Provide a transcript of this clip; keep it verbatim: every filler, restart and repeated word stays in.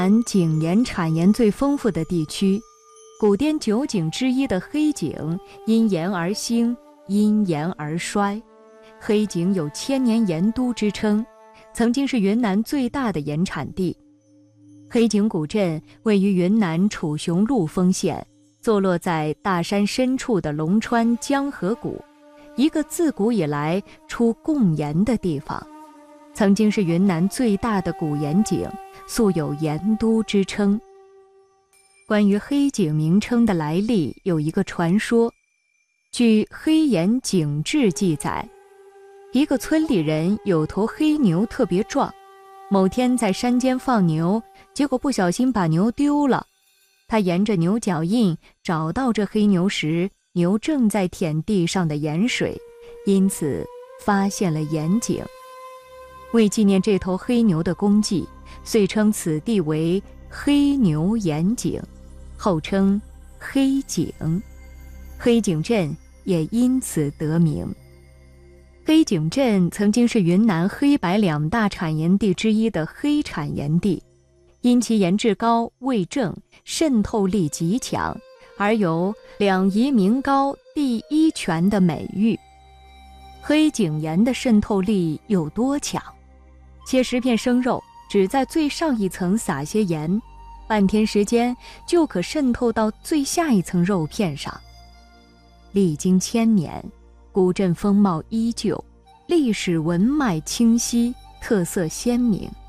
南井盐产盐最丰富的地区，古滇九井之一的黑井因盐而兴，因盐而衰。黑井有千年盐都之称，曾经是云南最大的盐产地。黑井古镇位于云南楚雄陆丰县，坐落在大山深处的龙川江河谷，一个自古以来出贡盐的地方，曾经是云南最大的古盐井，素有盐都之称。关于黑井名称的来历有一个传说，据《黑岩井志》记载，一个村里人有头黑牛特别壮，某天在山间放牛，结果不小心把牛丢了。他沿着牛脚印找到这黑牛时，牛正在舔地上的盐水，因此发现了盐井。为纪念这头黑牛的功绩，遂称此地为黑牛盐井，后称黑井。黑井镇也因此得名。黑井镇曾经是云南黑白两大产盐地之一的黑产盐地，因其盐质高、味正、渗透力极强，而有两宜名高第一泉的美誉。黑井盐的渗透力有多强？切十片生肉，只在最上一层撒些盐，半天时间就可渗透到最下一层肉片上。历经千年，古镇风貌依旧，历史文脉清晰，特色鲜明。